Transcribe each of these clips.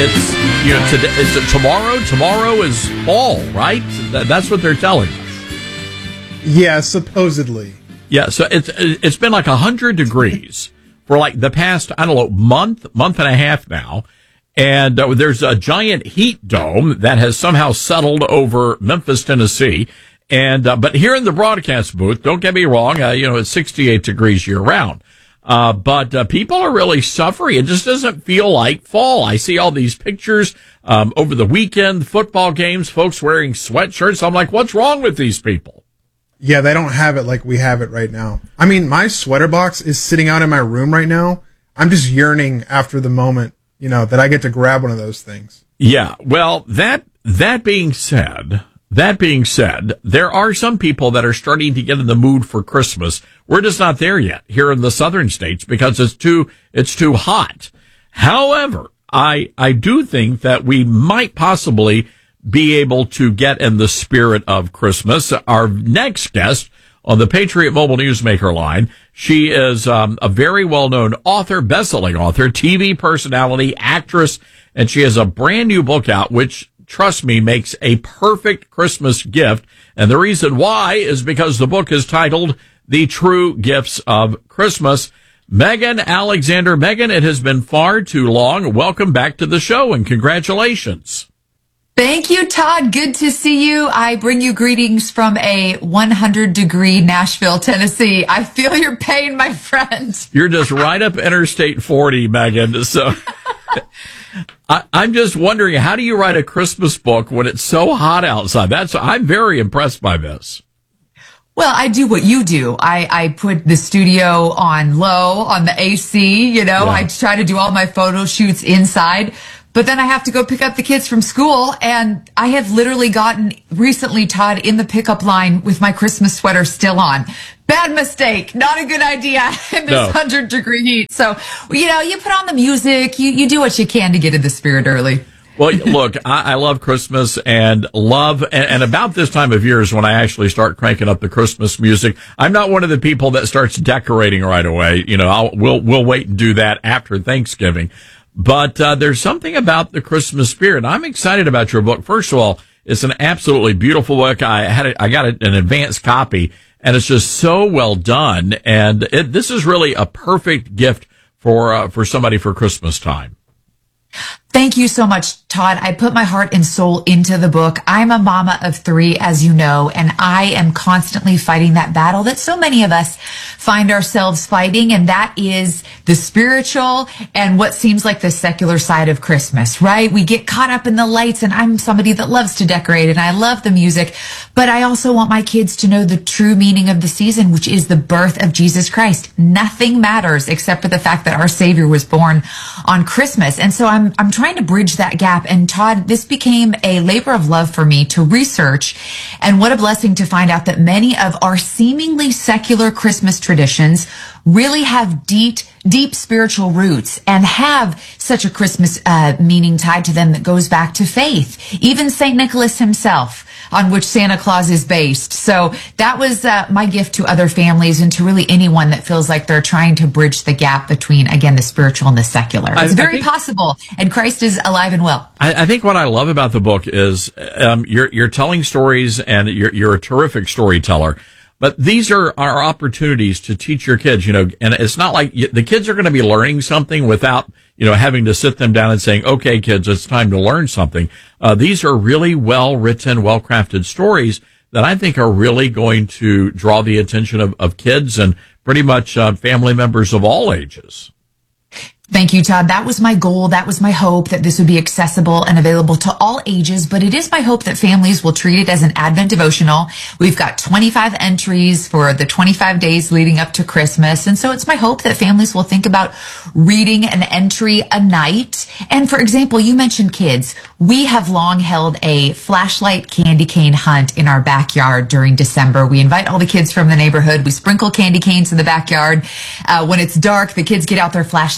it's today. Is it tomorrow? Tomorrow is fall, right? That's what they're telling us. Yeah, supposedly. Yeah, so it's been like 100 degrees for like the past, I don't know, month and a half now. And there's a giant heat dome that has somehow settled over Memphis, Tennessee. And but here in the broadcast booth, don't get me wrong, it's 68 degrees year round. But people are really suffering. It just doesn't feel like fall. I see all these pictures over the weekend, football games, folks wearing sweatshirts. I'm like, what's wrong with these people? Yeah, they don't have it like we have it right now. I mean, my sweater box is sitting out in my room right now. I'm just yearning after the moment, that I get to grab one of those things. Yeah, well, that being said, there are some people that are starting to get in the mood for Christmas. We're just not there yet here in the southern states because it's too hot. However, I do think that we might possibly be able to get in the spirit of Christmas. Our next guest on the Patriot Mobile Newsmaker line, she is a very well-known author, best-selling author, TV personality, actress, and she has a brand new book out, which, trust me, makes a perfect Christmas gift. And the reason why is because the book is titled The True Gifts of Christmas. Megan Alexander. Megan, it has been far too long. Welcome back to the show and congratulations. Thank you, Todd. Good to see you. I bring you greetings from a 100-degree Nashville, Tennessee. I feel your pain, my friend. You're just right up Interstate 40, Megan. So I'm just wondering, how do you write a Christmas book when it's so hot outside? I'm very impressed by this. Well, I do what you do. I put the studio on low, on the AC, Yeah. I try to do all my photo shoots inside. But then I have to go pick up the kids from school, and I have literally gotten recently, Todd, in the pickup line with my Christmas sweater still on. Bad mistake. Not a good idea in this 100-degree heat. So, you put on the music, you do what you can to get in the spirit early. Well, look, I love Christmas and about this time of year is when I actually start cranking up the Christmas music. I'm not one of the people that starts decorating right away. We'll wait and do that after Thanksgiving. But there's something about the Christmas spirit. I'm excited about your book. First of all, it's an absolutely beautiful book. I got an advanced copy, and it's just so well done. And this is really a perfect gift for somebody for Christmas time. Thank you so much, Todd. I put my heart and soul into the book. I'm a mama of 3, as you know, and I am constantly fighting that battle that so many of us find ourselves fighting, and that is the spiritual and what seems like the secular side of Christmas, right? We get caught up in the lights, and I'm somebody that loves to decorate, and I love the music, but I also want my kids to know the true meaning of the season, which is the birth of Jesus Christ. Nothing matters except for the fact that our Savior was born on Christmas, and so I'm trying to bridge that gap. And Todd, this became a labor of love for me to research. And what a blessing to find out that many of our seemingly secular Christmas traditions really have deep spiritual roots and have such a Christmas meaning tied to them that goes back to faith. Even St. Nicholas himself, on which Santa Claus is based. So that was my gift to other families and to really anyone that feels like they're trying to bridge the gap between, again, the spiritual and the secular. It's very possible, and Christ is alive and well. I think what I love about the book is you're telling stories, and you're a terrific storyteller. But these are our opportunities to teach your kids, and it's not like the kids are going to be learning something without, having to sit them down and saying, okay, kids, it's time to learn something. These are really well-written, well-crafted stories that I think are really going to draw the attention of kids and pretty much family members of all ages. Thank you, Todd. That was my goal. That was my hope, that this would be accessible and available to all ages. But it is my hope that families will treat it as an Advent devotional. We've got 25 entries for the 25 days leading up to Christmas. And so it's my hope that families will think about reading an entry a night. And for example, you mentioned kids. We have long held a flashlight candy cane hunt in our backyard during December. We invite all the kids from the neighborhood. We sprinkle candy canes in the backyard. When it's dark, the kids get out their flashlights and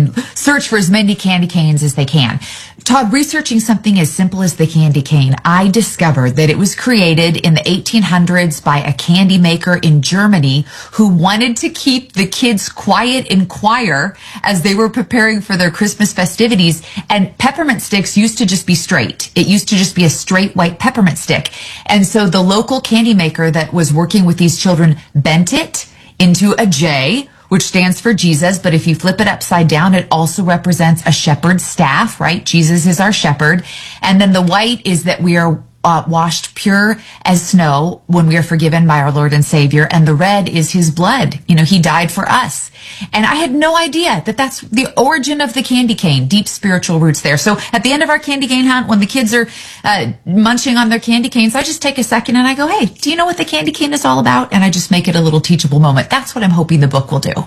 and search for as many candy canes as they can. Todd, researching something as simple as the candy cane, I discovered that it was created in the 1800s by a candy maker in Germany who wanted to keep the kids quiet in choir as they were preparing for their Christmas festivities. And peppermint sticks used to just be straight. It used to just be a straight white peppermint stick. And so the local candy maker that was working with these children bent it into a J, which stands for Jesus. But if you flip it upside down, it also represents a shepherd's staff, right? Jesus is our shepherd. And then the white is that we are washed pure as snow when we are forgiven by our Lord and Savior. And the red is his blood. You know, he died for us. And I had no idea that that's the origin of the candy cane, deep spiritual roots there. So at the end of our candy cane hunt, when the kids are munching on their candy canes, I just take a second and I go, hey, do you know what the candy cane is all about? And I just make it a little teachable moment. That's what I'm hoping the book will do.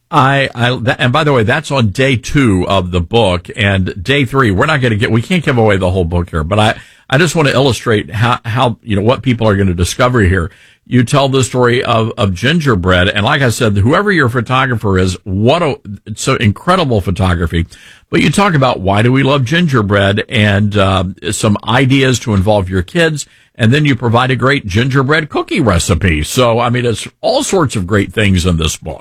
And by the way, that's on day 2 of the book, and day 3, we can't give away the whole book here, but I just want to illustrate how, you know, what people are going to discover here. You tell the story of gingerbread, and like I said, whoever your photographer is, it's so incredible photography. But you talk about why do we love gingerbread, and some ideas to involve your kids, and then you provide a great gingerbread cookie recipe. So, I mean, it's all sorts of great things in this book.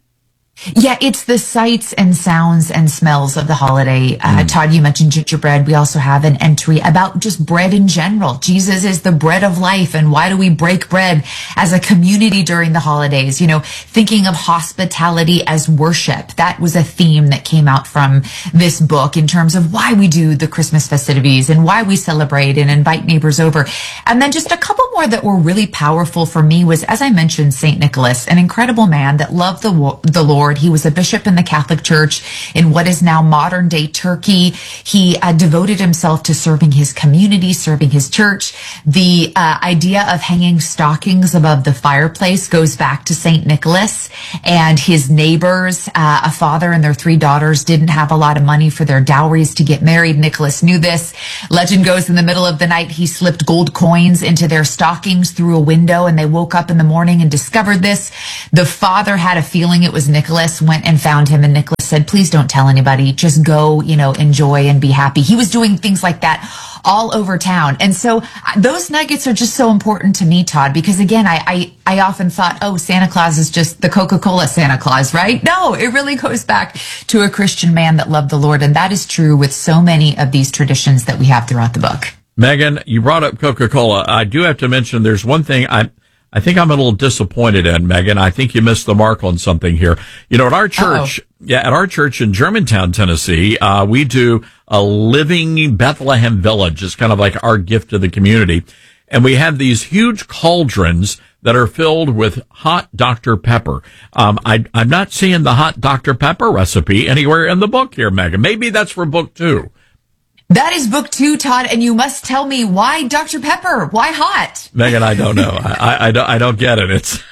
Yeah, it's the sights and sounds and smells of the holiday. Todd, you mentioned gingerbread. We also have an entry about just bread in general. Jesus is the bread of life. And why do we break bread as a community during the holidays? You know, thinking of hospitality as worship. That was a theme that came out from this book in terms of why we do the Christmas festivities and why we celebrate and invite neighbors over. And then just a couple more that were really powerful for me was, as I mentioned, St. Nicholas, an incredible man that loved the Lord. He was a bishop in the Catholic Church in what is now modern day Turkey. He devoted himself to serving his community, serving his church. The idea of hanging stockings above the fireplace goes back to St. Nicholas and his neighbors. A father and their 3 daughters didn't have a lot of money for their dowries to get married. Nicholas knew this. Legend goes in the middle of the night, he slipped gold coins into their stockings through a window, and they woke up in the morning and discovered this. The father had a feeling it was Nicholas, went and found him, and Nicholas said, please don't tell anybody, just go, you know, enjoy and be happy. He was doing things like that all over town. And so those nuggets are just so important to me, Todd, because again, I often thought, oh, Santa Claus is just the Coca-Cola Santa Claus, right? No, it really goes back to a Christian man that loved the Lord. And that is true with so many of these traditions that we have throughout the book. Megan, you brought up Coca-Cola. I do have to mention there's one thing I think I'm a little disappointed in, Megan. I think you missed the mark on something here. You know, at our church, at our church in Germantown, Tennessee, we do a living Bethlehem village. It's kind of like our gift to the community. And we have these huge cauldrons that are filled with hot Dr. Pepper. I'm not seeing the hot Dr. Pepper recipe anywhere in the book here, Megan. Maybe that's for book 2. That is book 2, Todd, and you must tell me why Dr. Pepper? Why hot? Megan, I don't know. I don't get it. It's,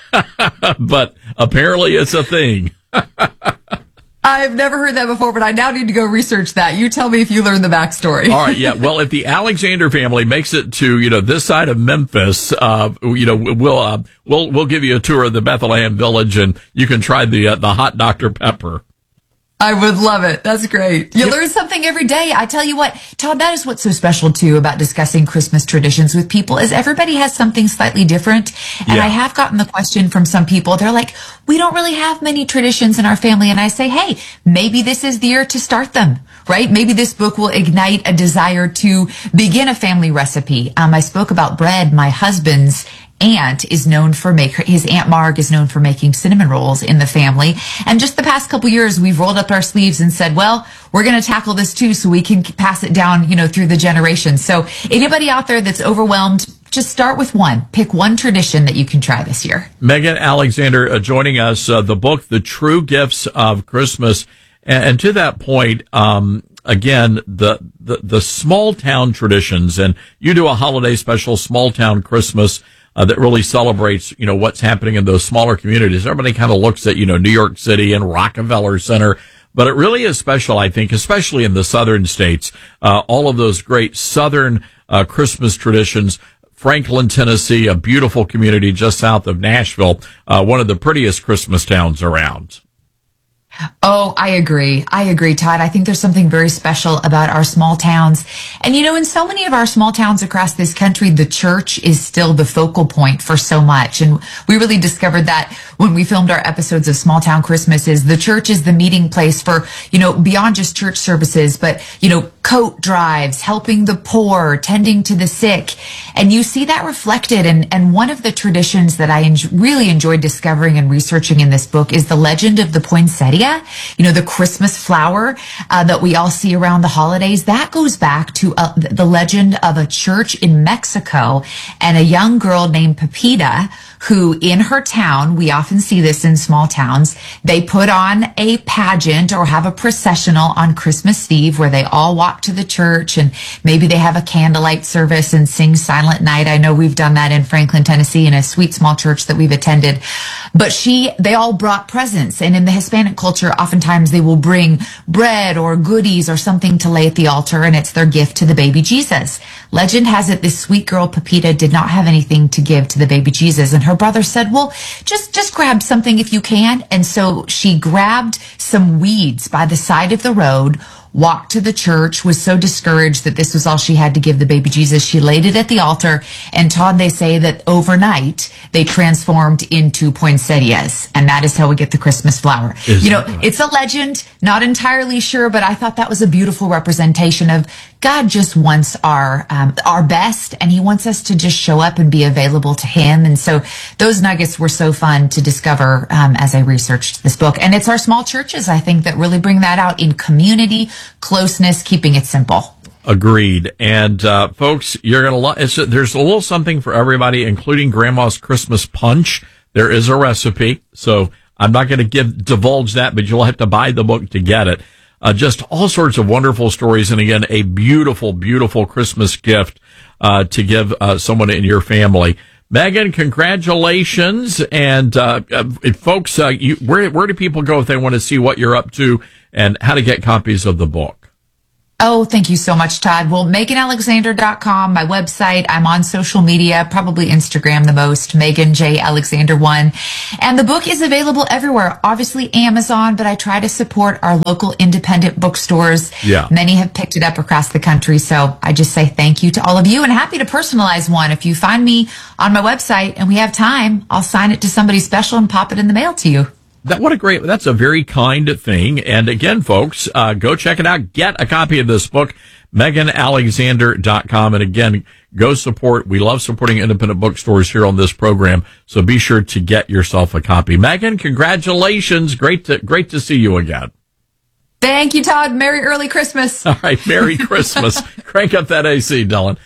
but apparently it's a thing. I've never heard that before, but I now need to go research that. You tell me if you learn the backstory. All right, yeah. Well, if the Alexander family makes it to, you know, this side of Memphis, you know, we'll give you a tour of the Bethlehem village, and you can try the hot Dr. Pepper. I would love it. That's great. You learn something every day. I tell you what, Todd, that is what's so special too about discussing Christmas traditions with people is everybody has something slightly different. And I have gotten the question from some people. They're like, we don't really have many traditions in our family. And I say, hey, maybe this is the year to start them, right? Maybe this book will ignite a desire to begin a family recipe. I spoke about bread. My husband's aunt is known for his Aunt Marg is known for making cinnamon rolls in the family. And just the past couple years, we've rolled up our sleeves and said, well, we're going to tackle this too so we can pass it down, you know, through the generations. So anybody out there that's overwhelmed, just start with one. Pick one tradition that you can try this year. Megan Alexander joining us, the book, The True Gifts of Christmas. And to that point, again, the small town traditions, and you do a holiday special, Small Town Christmas, that really celebrates, you know, what's happening in those smaller communities. Everybody kind of looks at, you know, New York City and Rockefeller Center, but it really is special, I think, especially in the southern states, all of those great southern Christmas traditions. Franklin, Tennessee, a beautiful community just south of Nashville, one of the prettiest Christmas towns around. Oh, I agree, Todd. I think there's something very special about our small towns. And in so many of our small towns across this country, the church is still the focal point for so much. And we really discovered that when we filmed our episodes of Small Town Christmases. The church is the meeting place for, beyond just church services, but, coat drives, helping the poor, tending to the sick. And you see that reflected. And one of the traditions that I really enjoyed discovering and researching in this book is the legend of the poinsettia, the Christmas flower that we all see around the holidays. That goes back to the legend of a church in Mexico and a young girl named Pepita, who in her town, we often see this in small towns, they put on a pageant or have a processional on Christmas Eve where they all walk to the church, and maybe they have a candlelight service and sing Silent Night. I know we've done that in Franklin, Tennessee, in a sweet small church that we've attended. But they all brought presents, and in the Hispanic culture, oftentimes they will bring bread or goodies or something to lay at the altar, and it's their gift to the baby Jesus. Legend has it this sweet girl Pepita did not have anything to give to the baby Jesus, and her brother said, well, just grab something if you can. And so she grabbed some weeds by the side of the road, walked to the church, was so discouraged that this was all she had to give the baby Jesus. She laid it at the altar, and Todd, they say that overnight they transformed into poinsettias, and that is how we get the Christmas flower. It's a legend, not entirely sure, but I thought that was a beautiful representation of God just wants our best, and he wants us to just show up and be available to him. And so those nuggets were so fun to discover as I researched this book. And it's our small churches, I think, that really bring that out in community, closeness, keeping it simple. Agreed. And folks, you're going to love it. There's a little something for everybody, including Grandma's Christmas punch. There is a recipe, so I'm not going to divulge that, but you'll have to buy the book to get it. Just all sorts of wonderful stories. And again, a beautiful, beautiful Christmas gift to give someone in your family. Megan, congratulations. And folks, where do people go if they want to see what you're up to and how to get copies of the book? Oh, thank you so much, Todd. Well, MeganAlexander.com, my website. I'm on social media, probably Instagram the most, Megan J. Alexander 1. And the book is available everywhere, obviously Amazon, but I try to support our local independent bookstores. Yeah. Many have picked it up across the country. So I just say thank you to all of you, and happy to personalize one. If you find me on my website and we have time, I'll sign it to somebody special and pop it in the mail to you. That's a very kind thing. And again, folks, go check it out. Get a copy of this book, MeganAlexander.com. And again, go support. We love supporting independent bookstores here on this program. So be sure to get yourself a copy. Megan, congratulations. Great to see you again. Thank you, Todd. Merry early Christmas. All right. Merry Christmas. Crank up that AC, Dylan.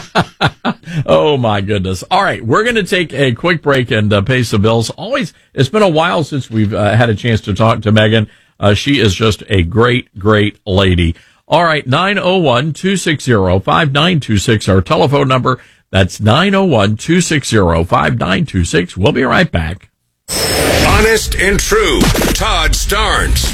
Oh, my goodness. All right. We're going to take a quick break and pay some bills. It's been a while since we've had a chance to talk to Megan. She is just a great, great lady. All right. 901-260-5926, our telephone number. That's 901-260-5926. We'll be right back. Honest and true. Todd Starnes.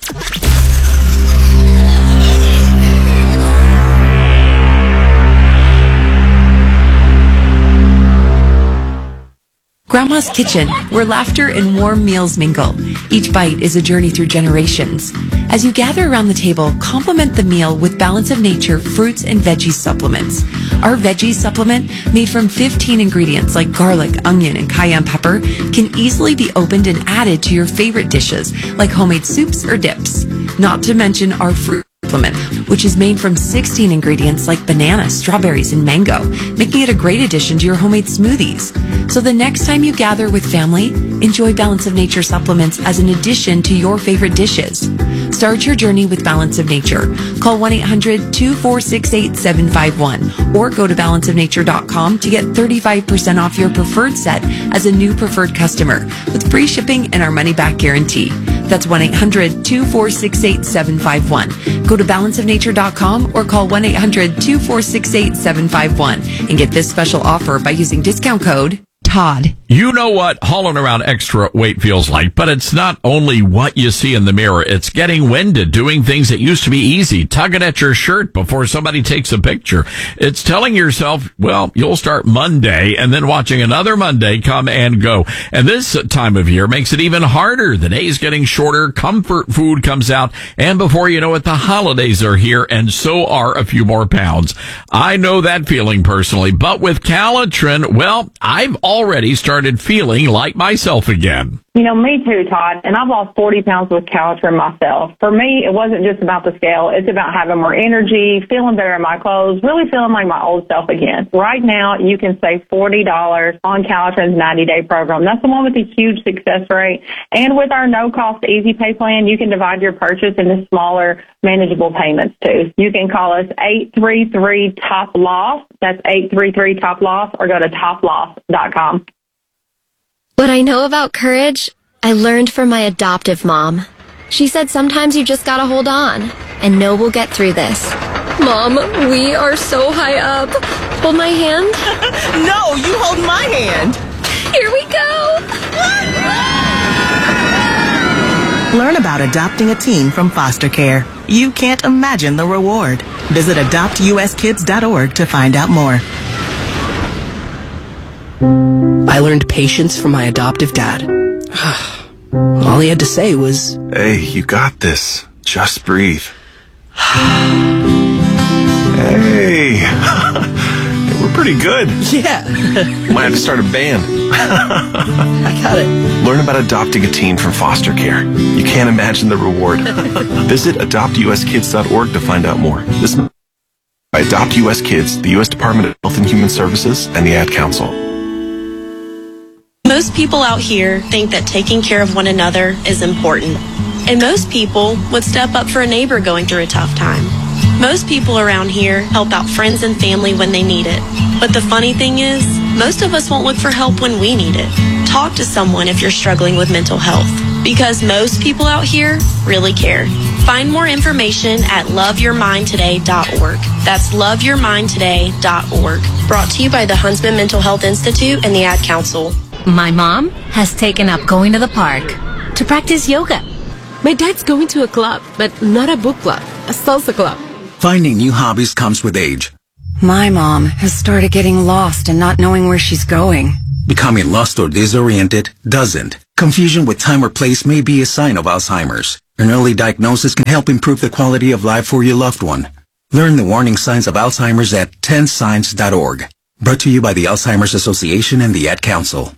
Grandma's Kitchen, where laughter and warm meals mingle. Each bite is a journey through generations. As you gather around the table, complement the meal with Balance of Nature fruits and veggie supplements. Our veggie supplement, made from 15 ingredients like garlic, onion, and cayenne pepper, can easily be opened and added to your favorite dishes, like homemade soups or dips. Not to mention our fruit supplement, which is made from 16 ingredients like banana, strawberries, and mango, making it a great addition to your homemade smoothies. So the next time you gather with family, enjoy Balance of Nature supplements as an addition to your favorite dishes. Start your journey with Balance of Nature. Call 1-800-246-8751 or go to balanceofnature.com to get 35% off your preferred set as a new preferred customer with free shipping and our money-back guarantee. That's 1-800-246-8751. Go to balanceofnature.com or call 1-800-246-8751 and get this special offer by using discount code TODD. You know what hauling around extra weight feels like, but it's not only what you see in the mirror. It's getting winded, doing things that used to be easy, tugging at your shirt before somebody takes a picture. It's telling yourself, well, you'll start Monday and then watching another Monday come and go. And this time of year makes it even harder. The day's getting shorter, comfort food comes out, and before you know it, the holidays are here, and so are a few more pounds. I know that feeling personally, but with Calitrin, well, I've already started feeling like myself again. You know, me too, Todd. And I've lost 40 pounds with Calitrin myself. For me, it wasn't just about the scale. It's about having more energy, feeling better in my clothes, really feeling like my old self again. Right now, you can save $40 on Calitrin's 90-day program. That's the one with the huge success rate. And with our no-cost Easy Pay plan, you can divide your purchase into smaller, manageable payments too. You can call us 833-TOP-LOSS. That's 833-TOP-LOSS, or go to toploss.com. What I know about courage, I learned from my adoptive mom. She said sometimes you just gotta hold on and know we'll get through this. Mom, we are so high up. Hold my hand. No, you hold my hand. Here we go. Learn about adopting a teen from foster care. You can't imagine the reward. Visit adoptuskids.org to find out more. I learned patience from my adoptive dad. All he had to say was, "Hey, you got this. Just breathe." Hey, we're pretty good. yeah, Might have to start a band. I got it. Learn about adopting a teen from foster care. You can't imagine the reward. Visit adoptuskids.org to find out more. This by Adopt U.S. Kids, the U.S. Department of Health and Human Services, and the Ad Council. Most people out here think that taking care of one another is important. And most people would step up for a neighbor going through a tough time. Most people around here help out friends and family when they need it. But the funny thing is, most of us won't look for help when we need it. Talk to someone if you're struggling with mental health, because most people out here really care. Find more information at loveyourmindtoday.org. That's loveyourmindtoday.org. Brought to you by the Huntsman Mental Health Institute and the Ad Council. My mom has taken up going to the park to practice yoga. My dad's going to a club, but not a book club, a salsa club. Finding new hobbies comes with age. My mom has started getting lost and not knowing where she's going. Becoming lost or disoriented doesn't. Confusion with time or place may be a sign of Alzheimer's. An early diagnosis can help improve the quality of life for your loved one. Learn the warning signs of Alzheimer's at 10signs.org. Brought to you by the Alzheimer's Association and the Ad Council.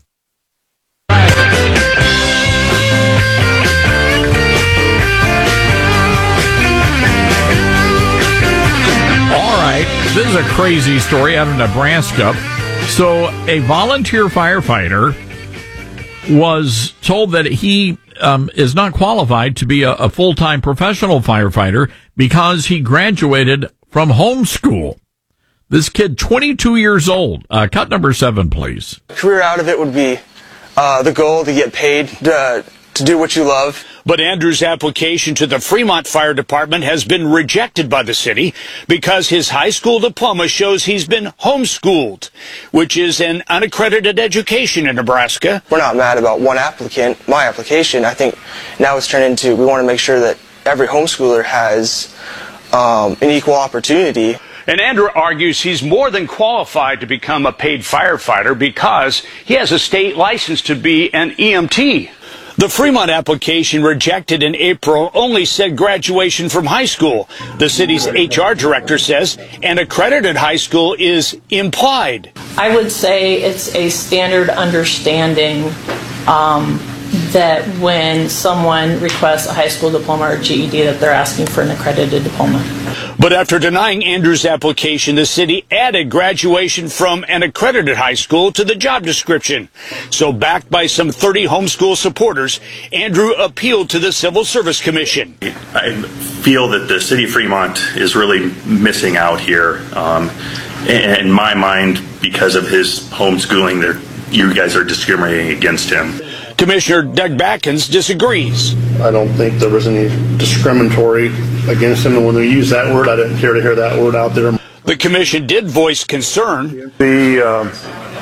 This is a crazy story out of Nebraska. So a volunteer firefighter was told that he is not qualified to be a full-time professional firefighter because he graduated from homeschool. This kid, 22 years old. Cut number 7, please. Career out of it would be the goal to get paid to do what you love. But Andrew's application to the Fremont Fire Department has been rejected by the city because his high school diploma shows he's been homeschooled, which is an unaccredited education in Nebraska. We're not mad about one applicant, my application. I think now it's turned into we want to make sure that every homeschooler has an equal opportunity. And Andrew argues he's more than qualified to become a paid firefighter because he has a state license to be an EMT. The Fremont application rejected in April only said graduation from high school. The city's HR director says an accredited high school is implied. I would say it's a standard understanding that when someone requests a high school diploma or GED that they're asking for an accredited diploma. But after denying Andrew's application, the city added graduation from an accredited high school to the job description. So backed by some 30 homeschool supporters, Andrew appealed to the Civil Service Commission. I feel that the city of Fremont is really missing out here. In my mind, because of his homeschooling, you guys are discriminating against him. Commissioner Doug Batkins disagrees. I don't think there was any discriminatory against him. And when they used that word, I didn't care to hear that word out there. The commission did voice concern. The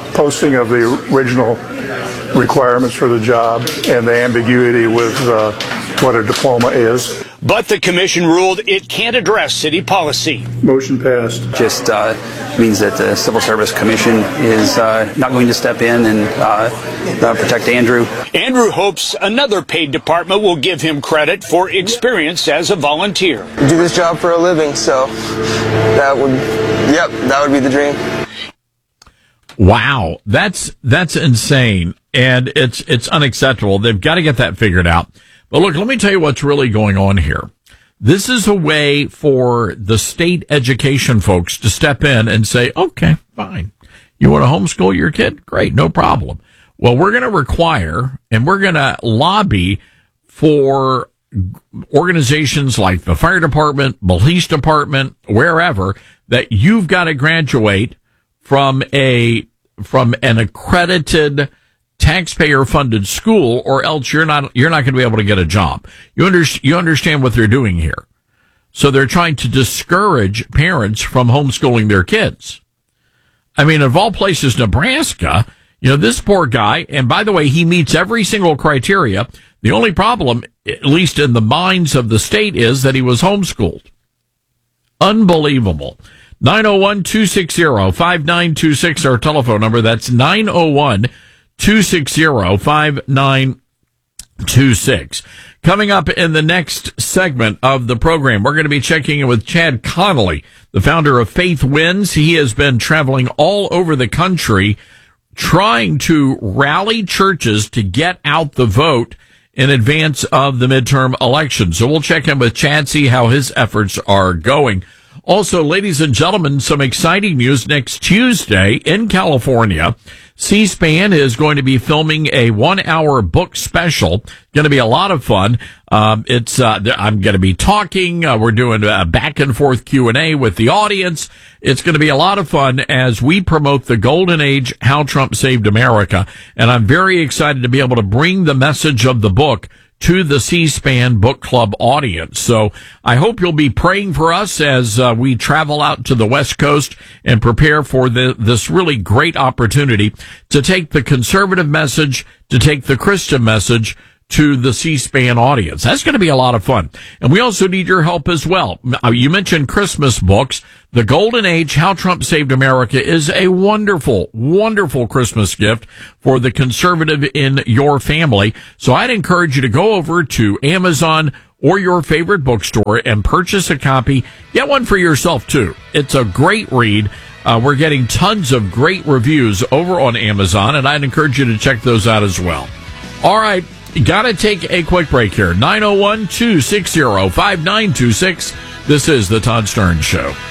posting of the original requirements for the job and the ambiguity with what a diploma is. But the commission ruled it can't address city policy. Motion passed. Just means that the Civil Service Commission is not going to step in and protect Andrew. Andrew hopes another paid department will give him credit for experience as a volunteer. I do this job for a living, so that would be the dream. Wow, that's insane, and it's unacceptable. They've got to get that figured out. But look, let me tell you what's really going on here. This is a way for the state education folks to step in and say, okay, fine. You want to homeschool your kid? Great, no problem. Well, we're going to require and we're going to lobby for organizations like the fire department, police department, wherever, that you've got to graduate from an accredited taxpayer-funded school, or else you're not going to be able to get a job. You understand what they're doing here. So they're trying to discourage parents from homeschooling their kids. I mean, of all places, Nebraska, this poor guy, and by the way, he meets every single criteria. The only problem, at least in the minds of the state, is that he was homeschooled. Unbelievable. 901-260-5926, our telephone number. That's 901-260-5926. Coming up in the next segment of the program, we're going to be checking in with Chad Connolly, the founder of Faith Wins. He has been traveling all over the country trying to rally churches to get out the vote in advance of the midterm election. So we'll check in with Chad, see how his efforts are going. Also, ladies and gentlemen, some exciting news. Next Tuesday in California, C-SPAN is going to be filming a 1-hour book special. Going to be a lot of fun. I'm going to be talking. We're doing a back and forth Q&A with the audience. It's going to be a lot of fun as we promote the golden age, How Trump Saved America. And I'm very excited to be able to bring the message of the book to the C-SPAN Book Club audience. So I hope you'll be praying for us as we travel out to the West Coast and prepare for this really great opportunity to take the conservative message, to take the Christian message to the C-SPAN audience. That's going to be a lot of fun. And we also need your help as well. You mentioned Christmas books. The Golden Age, How Trump Saved America is a wonderful, wonderful Christmas gift for the conservative in your family. So I'd encourage you to go over to Amazon or your favorite bookstore and purchase a copy. Get one for yourself, too. It's a great read. We're getting tons of great reviews over on Amazon, and I'd encourage you to check those out as well. All right. Got to take a quick break here. 901-260-5926. This is the Todd Stern Show.